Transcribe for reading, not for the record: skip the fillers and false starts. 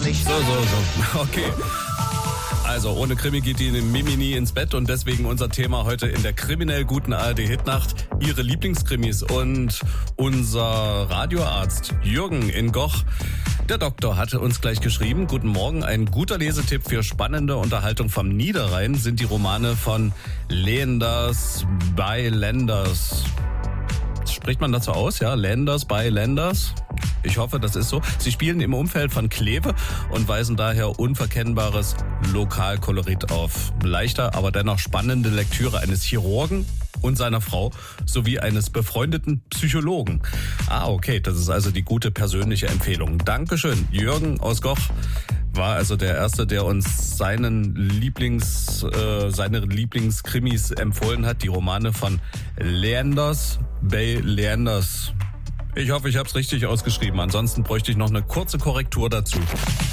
nicht. So. Okay. Also ohne Krimi geht die Mimi nie ins Bett und deswegen unser Thema heute in der kriminell guten ARD-Hitnacht, ihre Lieblingskrimis. Und unser Radioarzt Jürgen in Goch, der Doktor, hatte uns gleich geschrieben: Guten Morgen, ein guter Lesetipp für spannende Unterhaltung vom Niederrhein sind die Romane von Leenders by Lenders. Spricht man das so aus, ja? Leenders by Lenders? Ich hoffe, das ist so. Sie spielen im Umfeld von Kleve und weisen daher unverkennbares Lokalkolorit auf. Leichter, aber dennoch spannende Lektüre eines Chirurgen und seiner Frau sowie eines befreundeten Psychologen. Okay, das ist also die gute persönliche Empfehlung. Dankeschön. Jürgen aus Goch war also der Erste, der uns seine Lieblingskrimis empfohlen hat. Die Romane von Leenders by Lenders. Ich hoffe, ich habe es richtig ausgeschrieben. Ansonsten bräuchte ich noch eine kurze Korrektur dazu.